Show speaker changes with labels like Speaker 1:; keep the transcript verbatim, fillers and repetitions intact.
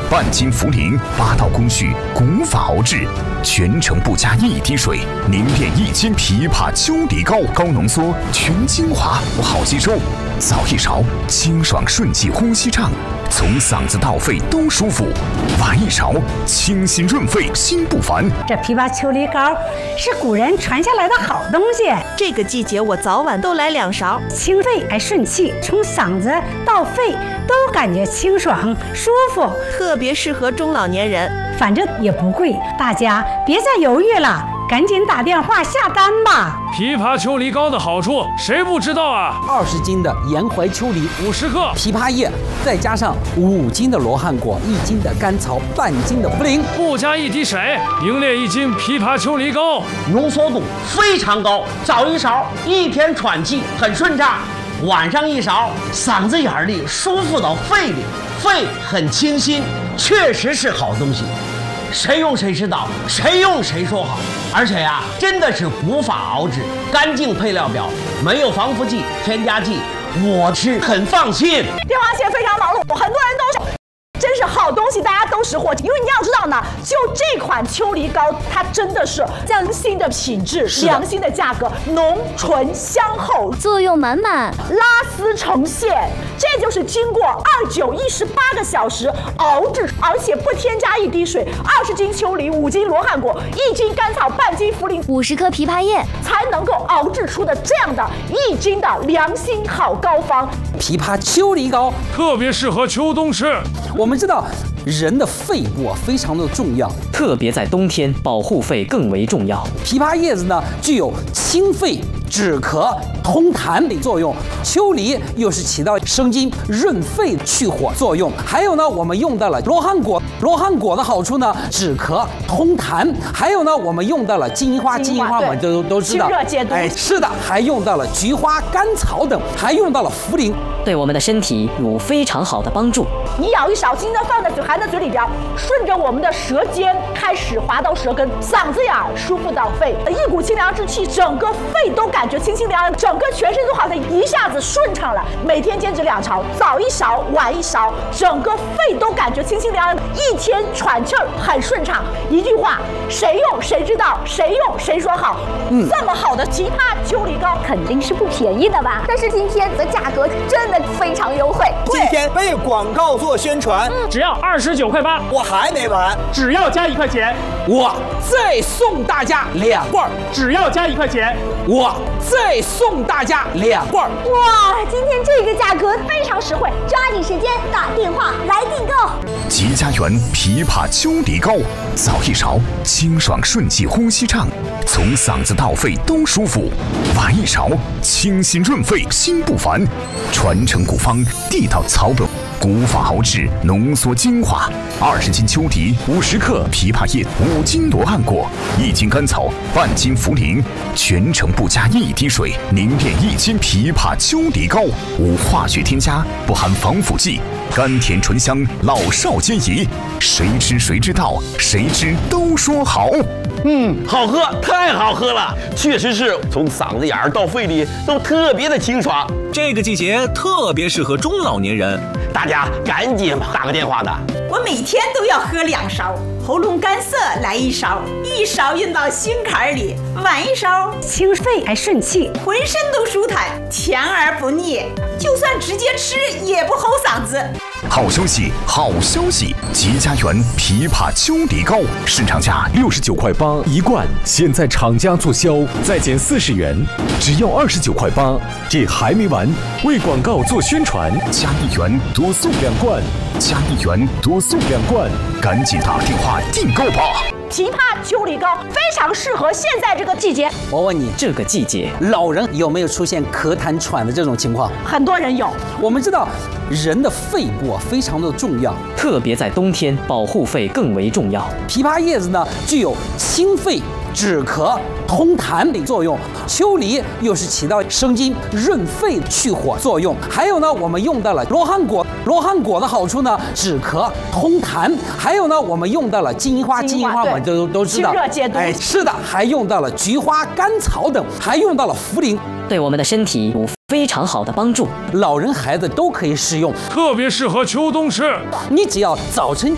Speaker 1: 半斤茯苓，八道工序，古法熬制，全程不加一滴水，凝练一斤枇杷秋梨膏，高浓缩，全精华，不好吸收。早一勺，清爽顺气，呼吸畅，从嗓子到肺都舒服；晚一勺，清新润肺，心不烦。
Speaker 2: 这枇杷秋梨膏是古人传下来的好东西，
Speaker 3: 这个季节我早晚都来两勺，
Speaker 2: 清肺还顺气，从嗓子到肺都感觉清爽舒服，
Speaker 3: 特别适合中老年人。
Speaker 2: 反正也不贵，大家别再犹豫了，赶紧打电话下单吧。
Speaker 4: 枇杷秋梨膏的好处谁不知道啊？
Speaker 5: 二十斤的沿淮秋梨，
Speaker 4: 五十克
Speaker 5: 枇杷叶，再加上五斤的罗汉果，一斤的甘草，半斤的茯苓，
Speaker 4: 不加一滴水，凝练一斤枇杷秋梨膏，
Speaker 6: 浓缩度非常高。早一勺，一天喘气很顺畅；晚上一勺，嗓子眼里舒服到肺里，肺很清新，确实是好东西。谁用谁知道，谁用谁说好。而且呀、啊，真的是古法熬制，干净配料表，没有防腐剂、添加剂，我是很放心。
Speaker 7: 电话线非常忙碌，很多人都说真是好东西，大家都识货。因为你要知道呢，就这款秋梨膏，它真的是良心的品质，良心的价格，浓醇香厚，
Speaker 8: 作用满满，
Speaker 7: 拉丝成线。这就是经过二九一十八个小时熬制，而且不添加一滴水，二十斤秋梨，五斤罗汉果，一斤甘草，半斤茯苓，
Speaker 8: 五十克枇杷叶，
Speaker 7: 才能够熬制出的这样的一斤的良心好膏方。
Speaker 5: 枇杷秋梨膏
Speaker 4: 特别适合秋冬吃。
Speaker 5: 我们知道人的肺部啊非常的重要，
Speaker 9: 特别在冬天保护肺更为重要。
Speaker 5: 枇杷叶子呢具有清肺止咳通痰的作用，秋梨又是起到生津润肺去火作用。还有呢，我们用到了罗汉果，罗汉果的好处呢止咳通痰。还有呢，我们用到了金银花，金银花我们都都知道，
Speaker 7: 清热解毒。
Speaker 5: 哎，是的，还用到了菊花、甘草等，还用到了茯苓，
Speaker 9: 对我们的身体有非常好的帮助。
Speaker 7: 你咬一勺，轻轻放在嘴，含在嘴里边，顺着我们的舌尖开始滑到舌根，嗓子眼儿舒服到肺，一股清凉之气，整个肺都感觉清清凉凉，整个全身都好像一下子顺畅了。每天坚持两勺，早一勺，晚一勺，整个肺都感觉清清凉凉，一天喘气儿很顺畅。一句话，谁用谁知道，谁用谁说好。嗯，这么好的枇杷秋梨膏
Speaker 8: 肯定是不便宜的吧？但是今天的价格真的非常优惠。
Speaker 10: 今天为广告做宣传，
Speaker 4: 嗯、只要二十九块八，
Speaker 10: 我还没完，
Speaker 4: 只要加一块钱，
Speaker 5: 我再送大家两罐；
Speaker 4: 只要加一块钱，
Speaker 5: 我再送大家两罐。
Speaker 8: 哇，今天这个价格非常实惠，抓紧时间打电话来订购。
Speaker 1: 吉家园枇杷秋梨膏，早一勺，清爽顺气，呼吸畅，从嗓子到肺都舒服；晚一勺，清新润肺，心不烦。传承古方，地道草本，古法熬制，浓缩精华。二十斤秋梨，五十克枇杷叶，五斤罗汉果，一斤甘草，半斤茯苓，全程不加一滴水，凝练一斤枇杷秋梨膏，无化学添加，不含防腐剂，甘甜醇香，老少皆宜。谁吃谁知道，谁吃都说好。
Speaker 6: 嗯，好喝，太好喝了，确实是从嗓子眼儿到肺里都特别的清爽。
Speaker 11: 这个季节特别适合中老年人，
Speaker 6: 大家赶紧打个电话的。
Speaker 12: 我每天都要喝两勺，喉咙干涩来一勺，一勺运到心坎里，晚一勺
Speaker 2: 清肺还顺气，
Speaker 12: 浑身都舒坦，甜而不腻，就算直接吃也不齁嗓子。
Speaker 1: 好消息，好消息！吉家园枇杷秋梨膏市场价六十九块八一罐，现在厂家促销再减四十元，只要二十九块八。这还没完，为广告做宣传，加一元多送两罐，加一元多送两罐，赶紧打电话订购吧！
Speaker 7: 枇杷秋梨膏非常适合现在这个季节。
Speaker 5: 我问你，
Speaker 9: 这个季节
Speaker 5: 老人有没有出现咳痰喘的这种情况？
Speaker 7: 很多人有。
Speaker 5: 我们知道人的肺部啊非常的重要，
Speaker 9: 特别在冬天保护肺更为重要。
Speaker 5: 枇杷叶子呢具有清肺止咳通痰的作用，秋梨又是起到生津润肺去火作用。还有呢，我们用到了罗汉果，罗汉果的好处呢止咳通痰。还有呢，我们用到了金银花，金银花我们都都知道，
Speaker 7: 清热解毒。
Speaker 5: 哎，是的，还用到了菊花、甘草等，还用到了茯苓，
Speaker 9: 对我们的身体有非常好的帮助，
Speaker 5: 老人孩子都可以使用，
Speaker 4: 特别适合秋冬吃。
Speaker 5: 你只要早晨